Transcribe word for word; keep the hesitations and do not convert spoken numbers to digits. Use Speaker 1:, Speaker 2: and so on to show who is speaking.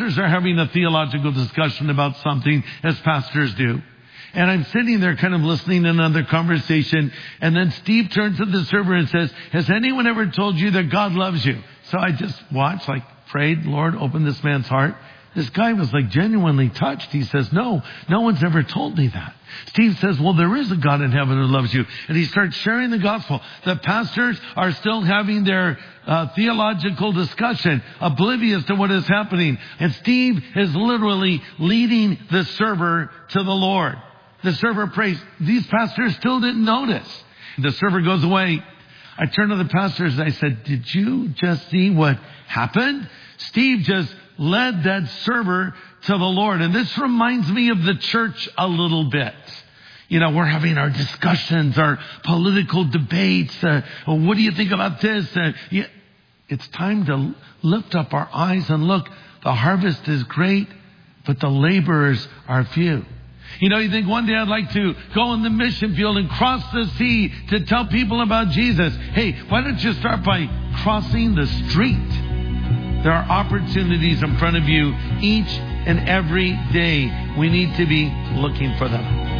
Speaker 1: pastors are having a theological discussion about something, as pastors do. And I'm sitting there kind of listening to another conversation. And then Steve turns to the server and says, has anyone ever told you that God loves you? So I just watched, like prayed, Lord, open this man's heart. This guy was like genuinely touched. He says, no, no one's ever told me that. Steve says, well, there is a God in heaven who loves you. And he starts sharing the gospel. The pastors are still having their uh, theological discussion, oblivious to what is happening. And Steve is literally leading the server to the Lord. The server prays. These pastors still didn't notice. The server goes away. I turned to the pastors and I said, did you just see what happened? Steve just led that server to the Lord. And this reminds me of the church a little bit. You know, we're having our discussions, our political debates. Uh, what do you think about this? Uh, yeah. It's time to lift up our eyes and look. The harvest is great, but the laborers are few. You know, you think one day I'd like to go in the mission field and cross the sea to tell people about Jesus. Hey, why don't you start by crossing the street? There are opportunities in front of you each and every day. We need to be looking for them.